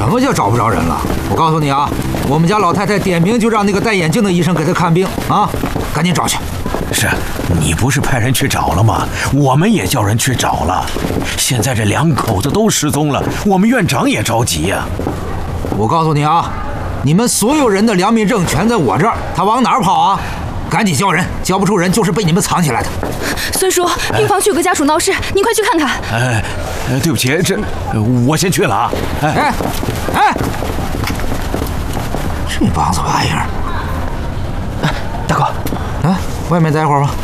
什么叫找不着人了？我告诉你啊，我们家老太太点名就让那个戴眼镜的医生给她看病啊，赶紧找去。 是，你不是派人去找了吗？我们也叫人去找了。现在这2口子都失踪了，我们院长也着急呀。 我告诉你啊，你们所有人的良民证全在我这儿，他往哪儿跑啊？赶紧叫人，叫不出人就是被你们藏起来的。 孙叔，病房区有个家属闹事，您快去看看。 对不起，我先去了啊。 哎，这帮子玩意儿。 大哥， 外面待会儿吧。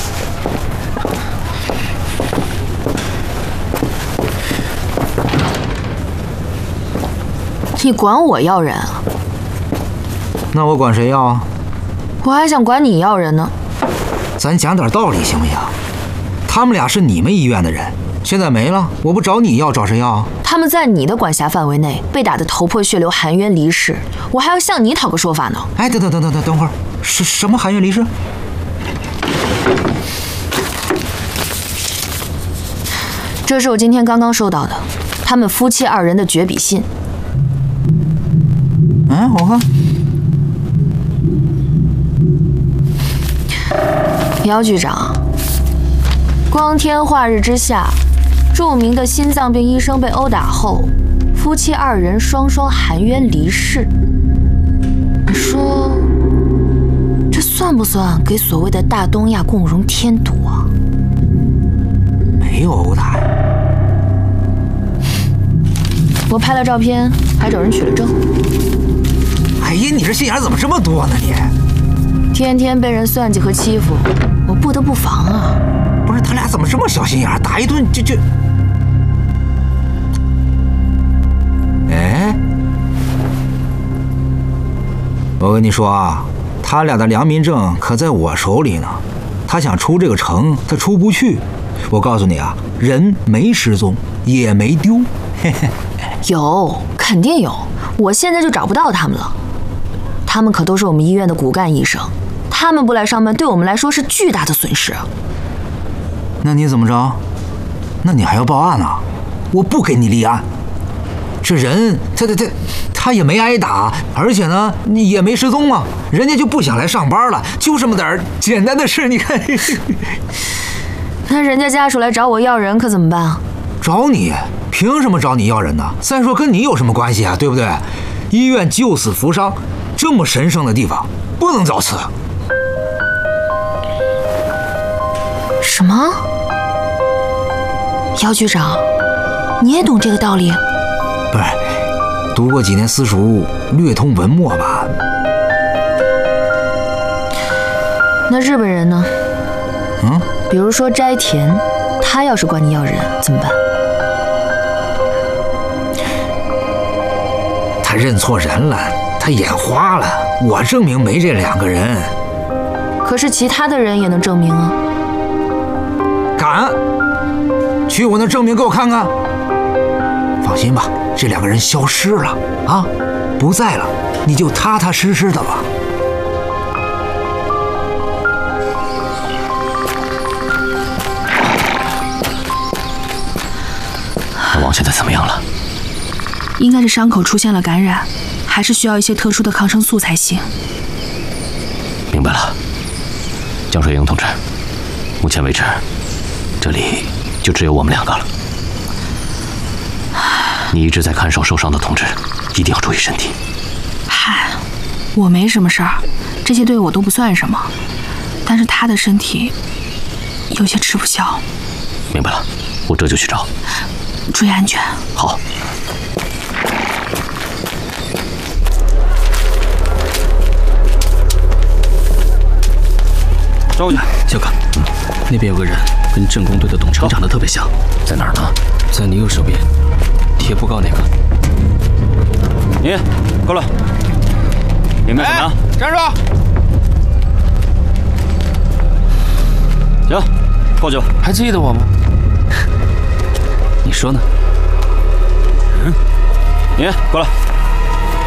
你管我要人啊？ 那我管谁要啊？ 我还想管你要人呢。 咱讲点道理行不行？他们俩是你们医院的人，现在没了，我不找你要，找谁要啊？ 他们在你的管辖范围内被打得头破血流，含冤离世，我还要向你讨个说法呢。 哎，等会儿，是什么含冤离世？ 这是我今天刚刚收到的，他们夫妻2人的绝笔信。 我看。 姚局长，光天化日之下，著名的心脏病医生被殴打后，夫妻2人双双含冤离世。你说，这算不算给所谓的大东亚共荣添堵啊？ 没有殴打呀。 我拍了照片，还找人取了证。 哎呀，你这心眼怎么这么多呢你？ 天天被人算计和欺负，我不得不防啊！ 不是，他俩怎么这么小心眼，打一顿就……哎，我跟你说啊，他俩的良民证可在我手里呢。他想出这个城，他出不去。我告诉你啊，人没失踪，也没丢。嘿嘿， 有，肯定有。我现在就找不到他们了。他们可都是我们医院的骨干医生。他们不来上班，对我们来说是巨大的损失。 那你怎么着？那你还要报案呢？我不给你立案。这人他也没挨打，而且呢也没失踪啊，人家就不想来上班了，就这么点简单的事，你看。 那人家家属来找我要人，可怎么办啊？ 找你？凭什么找你要人呢？再说跟你有什么关系啊？对不对？医院救死扶伤，这么神圣的地方，不能造次。 什么？姚局长，你也懂这个道理？ 不是，读过几年私塾，略通文墨吧。 那日本人呢？比如说斋田，他要是管你要人怎么办？ 他认错人了，他眼花了。我证明没这2个人。 可是其他的人也能证明啊。 敢？去我那证明给我看看。放心吧，这2个人消失了啊，不在了，你就踏踏实实的吧。 老王现在怎么样了？ 应该是伤口出现了感染，还是需要一些特殊的抗生素才行。 明白了，江水英同志，目前为止，这里就只有我们2个了。你一直在看守受伤的同志，一定要注意身体。 嗨，我没什么事儿，这些对我都不算什么。但是他的身体有些吃不消。 明白了，我这就去找。 注意安全。 好。 招过去。小刚，那边有个人跟政工队的董车长得特别像。 在哪儿呢？ 在你右手边，贴布告那个。 你过来。有没有怎么样？ 站住！ 行，过去吧。 还记得我吗？你说呢？ 你过来。